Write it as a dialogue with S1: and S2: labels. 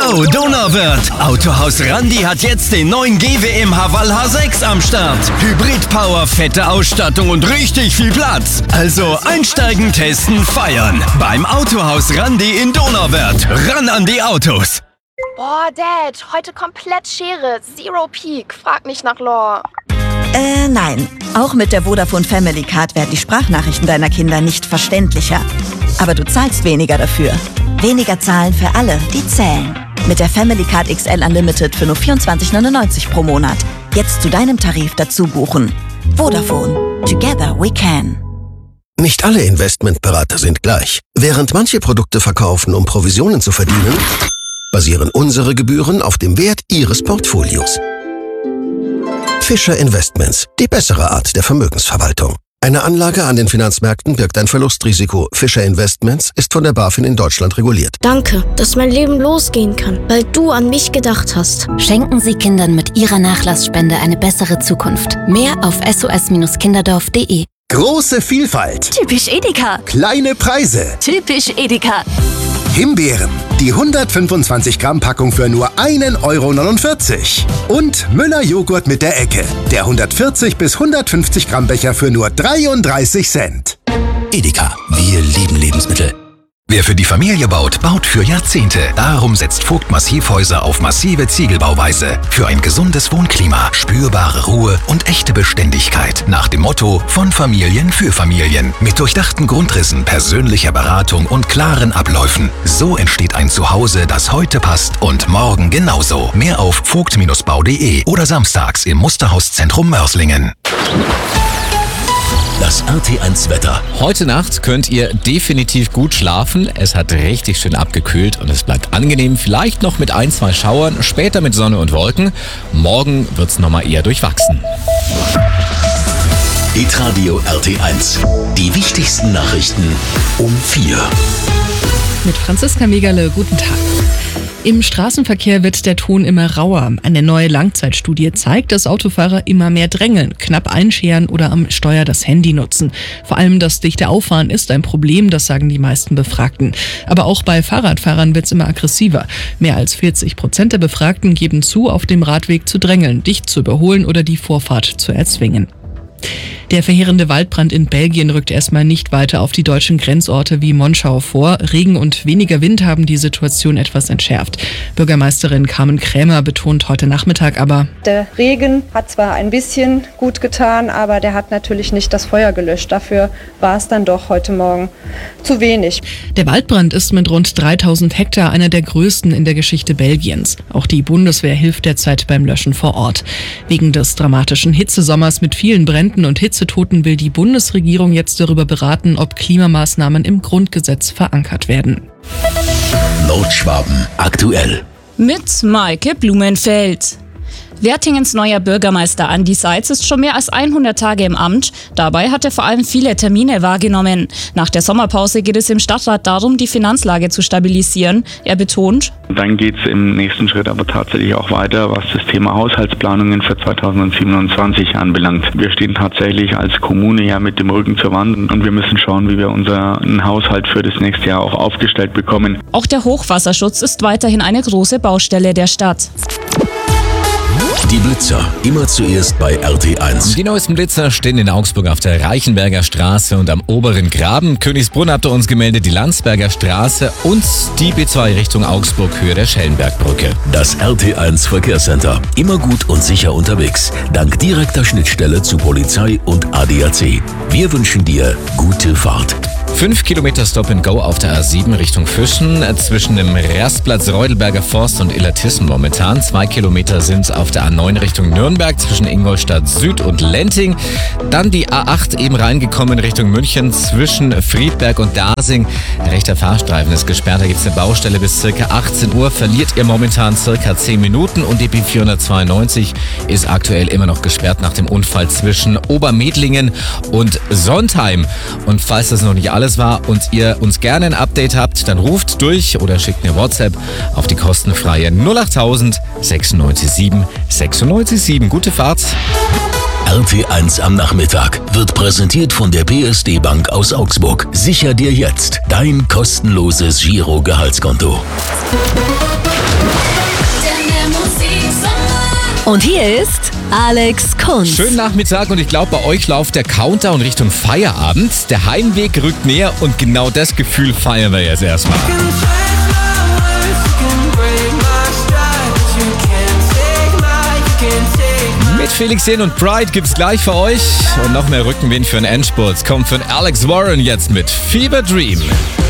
S1: Yo, Donauwörth! Autohaus Randi hat jetzt den neuen GWM Haval H6 am Start. Hybrid-Power, fette Ausstattung und richtig viel Platz. Also einsteigen, testen, feiern. Beim Autohaus Randi in Donauwörth. Ran an die Autos!
S2: Boah, Dad, heute komplett Schere. Zero Peak. Frag nicht nach Lore.
S3: Nein. Auch mit der Vodafone Family Card werden die Sprachnachrichten deiner Kinder nicht verständlicher. Aber du zahlst weniger dafür. Weniger zahlen für alle, die zählen. Mit der Family Card XL Unlimited für nur 24,99 pro Monat. Jetzt zu deinem Tarif dazu buchen. Vodafone. Together we can.
S4: Nicht alle Investmentberater sind gleich. Während manche Produkte verkaufen, um Provisionen zu verdienen, basieren unsere Gebühren auf dem Wert Ihres Portfolios. Fischer Investments, die bessere Art der Vermögensverwaltung. Eine Anlage an den Finanzmärkten birgt ein Verlustrisiko. Fischer Investments ist von der BaFin in Deutschland reguliert.
S5: Danke, dass mein Leben losgehen kann, weil du an mich gedacht hast.
S6: Schenken Sie Kindern mit Ihrer Nachlassspende eine bessere Zukunft. Mehr auf sos-kinderdorf.de.
S7: Große Vielfalt.
S6: Typisch Edeka.
S7: Kleine Preise.
S6: Typisch Edeka.
S7: Himbeeren. Die 125 Gramm Packung für nur 1,49 €. Und Müller Joghurt mit der Ecke. Der 140 bis 150 Gramm Becher für nur 33 Cent.
S8: Edeka. Wir lieben Lebensmittel. Wer für die Familie baut, baut für Jahrzehnte. Darum setzt Vogt Massivhäuser auf massive Ziegelbauweise. Für ein gesundes Wohnklima, spürbare Ruhe und echte Beständigkeit. Nach dem Motto: von Familien für Familien. Mit durchdachten Grundrissen, persönlicher Beratung und klaren Abläufen. So entsteht ein Zuhause, das heute passt und morgen genauso. Mehr auf vogt-bau.de oder samstags im Musterhauszentrum Mörslingen.
S9: Das RT1-Wetter.
S10: Heute Nacht könnt ihr definitiv gut schlafen. Es hat richtig schön abgekühlt und es bleibt angenehm. Vielleicht noch mit 1-2 Schauern, später mit Sonne und Wolken. Morgen wird es nochmal eher durchwachsen.
S9: Hitradio RT1. Die wichtigsten Nachrichten um 4.
S11: Mit Franziska Megerle, guten Tag. Im Straßenverkehr wird der Ton immer rauer. Eine neue Langzeitstudie zeigt, dass Autofahrer immer mehr drängeln, knapp einscheren oder am Steuer das Handy nutzen. Vor allem das dichte Auffahren ist ein Problem, das sagen die meisten Befragten. Aber auch bei Fahrradfahrern wird es immer aggressiver. Mehr als 40% der Befragten geben zu, auf dem Radweg zu drängeln, dicht zu überholen oder die Vorfahrt zu erzwingen. Der verheerende Waldbrand in Belgien rückt erstmal nicht weiter auf die deutschen Grenzorte wie Monschau vor. Regen und weniger Wind haben die Situation etwas entschärft. Bürgermeisterin Carmen Krämer betont heute Nachmittag aber:
S12: Der Regen hat zwar ein bisschen gut getan, aber der hat natürlich nicht das Feuer gelöscht. Dafür war es dann doch heute Morgen zu wenig.
S11: Der Waldbrand ist mit rund 3000 Hektar einer der größten in der Geschichte Belgiens. Auch die Bundeswehr hilft derzeit beim Löschen vor Ort. Wegen des dramatischen Hitzesommers mit vielen Bränden und Hitzetoten will die Bundesregierung jetzt darüber beraten, ob Klimamaßnahmen im Grundgesetz verankert werden.
S9: Nordschwaben aktuell.
S13: Mit Maike Blumenfeld. Wertingens neuer Bürgermeister Andi Seitz ist schon mehr als 100 Tage im Amt. Dabei hat er vor allem viele Termine wahrgenommen. Nach der Sommerpause geht es im Stadtrat darum, die Finanzlage zu stabilisieren. Er betont:
S14: Dann geht es im nächsten Schritt aber tatsächlich auch weiter, was das Thema Haushaltsplanungen für 2027 anbelangt. Wir stehen tatsächlich als Kommune ja mit dem Rücken zur Wand und wir müssen schauen, wie wir unseren Haushalt für das nächste Jahr auch aufgestellt bekommen.
S13: Auch der Hochwasserschutz ist weiterhin eine große Baustelle der Stadt.
S9: Die Blitzer, immer zuerst bei RT1.
S10: Die neuesten Blitzer stehen in Augsburg auf der Reichenberger Straße und am oberen Graben. Königsbrunn habt ihr uns gemeldet, die Landsberger Straße und die B2 Richtung Augsburg, Höhe der Schellenbergbrücke.
S9: Das RT1 Verkehrscenter. Immer gut und sicher unterwegs. Dank direkter Schnittstelle zu Polizei und ADAC. Wir wünschen dir gute Fahrt.
S10: 5 Kilometer Stop-and-Go auf der A7 Richtung Füssen, zwischen dem Rastplatz Reudelberger Forst und Illertissen momentan. 2 Kilometer sind auf der A9 Richtung Nürnberg, zwischen Ingolstadt Süd und Lenting. Dann die A8 eben reingekommen Richtung München, zwischen Friedberg und Dasing. Der rechte Fahrstreifen ist gesperrt, da gibt es eine Baustelle bis ca. 18 Uhr. Verliert ihr momentan ca. 10 Minuten und die B492 ist aktuell immer noch gesperrt nach dem Unfall zwischen Obermedlingen und Sontheim. Und falls das noch nicht alles war und ihr uns gerne ein Update habt, dann ruft durch oder schickt eine WhatsApp auf die kostenfreie 08000 967 967. Gute Fahrt.
S9: RT1 am Nachmittag wird präsentiert von der PSD Bank aus Augsburg. Sicher dir jetzt dein kostenloses Giro-Gehaltskonto.
S3: Und hier ist Alex Kunz.
S10: Schönen Nachmittag und ich glaube, bei euch läuft der Countdown Richtung Feierabend. Der Heimweg rückt näher und genau das Gefühl feiern wir jetzt erstmal. Mit Felix Jähn und Pride gibt's gleich für euch. Und noch mehr Rückenwind für den Endspurt kommt von Alex Warren jetzt mit Fever Dream.